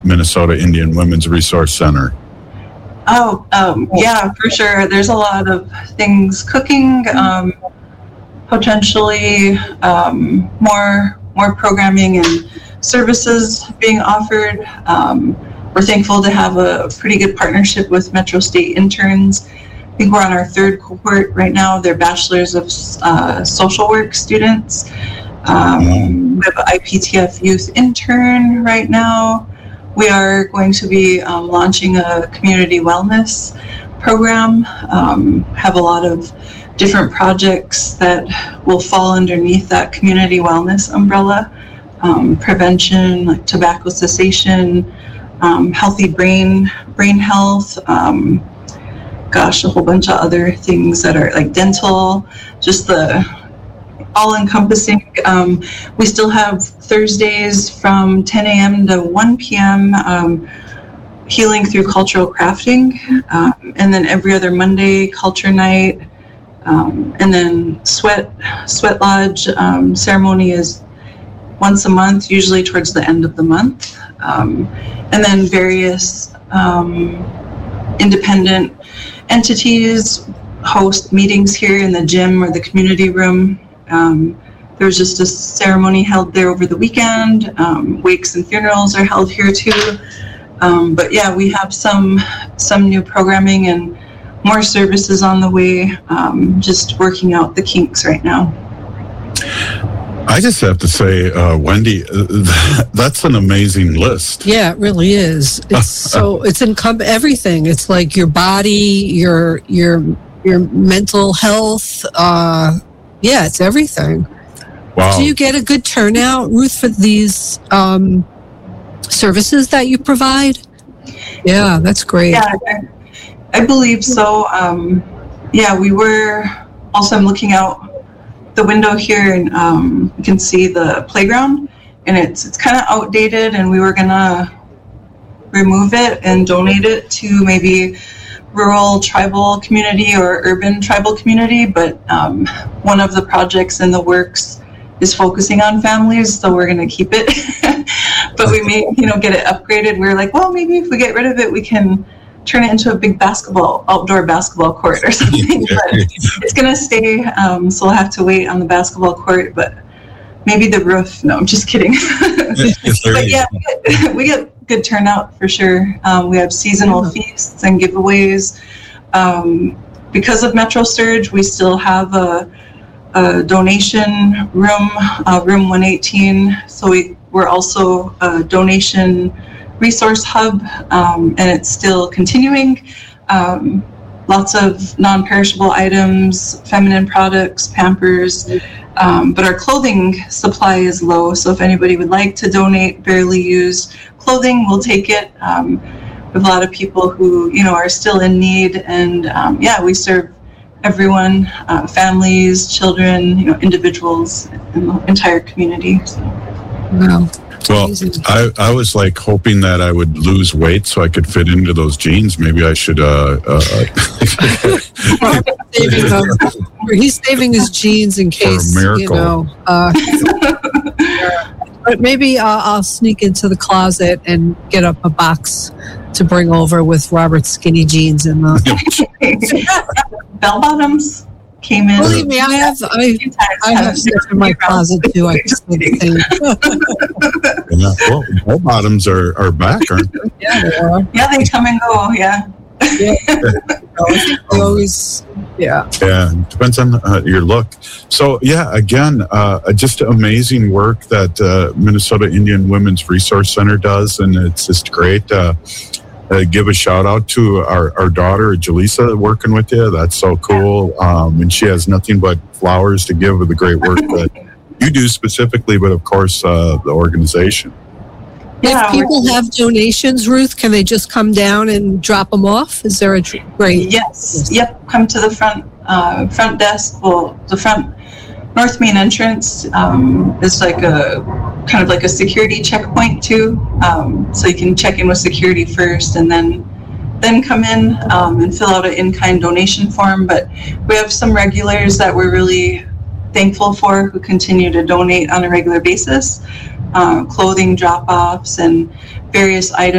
Minnesota Indian Women's Resource Center? Yeah, for sure. There's a lot of things cooking, potentially more programming and services being offered. We're thankful to have a pretty good partnership with Metro State interns. I think we're on our third cohort right now. They're bachelors of social work students. We have an IPTF youth intern right now. We are going to be launching a community wellness program, have a lot of different projects that will fall underneath that community wellness umbrella, prevention, like tobacco cessation, healthy brain health, a whole bunch of other things that are like dental, just the all-encompassing. We still have Thursdays from 10 a.m. to 1 p.m. Healing through cultural crafting, and then every other Monday, culture night, and then sweat lodge ceremony is once a month, usually towards the end of the month, and then various independent entities host meetings here in the gym or the community room. There was just a ceremony held there over the weekend. Wakes and funerals are held here too. But yeah, we have some new programming and more services on the way. Just working out the kinks right now. I just have to say, Wendy, that's an amazing list. Yeah, it really is. It's it's everything. It's like your body, your mental health. Yeah, it's everything. Wow. Do you get a good turnout, Ruth, for these services that you provide? Yeah, that's great. Yeah, I believe so. Yeah, we were also, I'm looking out the window here and you can see the playground, and it's kind of outdated, and we were gonna remove it and donate it to maybe rural tribal community or urban tribal community, but one of the projects in the works is focusing on families, so we're going to keep it. But we may, get it upgraded. We're like, well, maybe if we get rid of it, we can turn it into a big outdoor basketball court or something. But it's going to stay, so we'll have to wait on the basketball court, but maybe the roof. No, I'm just kidding. But yeah, we get good turnout for sure. We have seasonal feasts and giveaways. Because of Metro Surge, we still have a donation room, room 118. So we're also a donation resource hub, and it's still continuing. Lots of non-perishable items, feminine products, Pampers, but our clothing supply is low. So if anybody would like to donate barely used clothing, we'll take it. We have a lot of people who, are still in need, and we serve everyone, families, children, individuals in the entire community. So. Wow. Well, I was like hoping that I would lose weight so I could fit into those jeans. Maybe I should. He's saving his jeans in case, for a miracle. But maybe I'll sneak into the closet and get up a box to bring over with Robert's skinny jeans in them. Bell bottoms came in. Believe me, I have stuff in my closet too. I just need to think. Well, bell bottoms are back, aren't they? Yeah, they are. Yeah, they come and go. Yeah. Always. Yeah. Yeah, depends on your look. So yeah, again, just amazing work that Minnesota Indian Women's Resource Center does, and it's just great. Give a shout out to our daughter Jaleesa working with you. That's so cool. And she has nothing but flowers to give with the great work that you do specifically, but of course the organization. Yeah, if people have donations, Ruth, can they just come down and drop them off? Is there a great? Yes. Yep. Come to the front desk. Well, the front North Main entrance is like a kind of like a security checkpoint too. So you can check in with security first, and then come in and fill out an in-kind donation form. But we have some regulars that we're really thankful for who continue to donate on a regular basis. clothing drop-offs and various items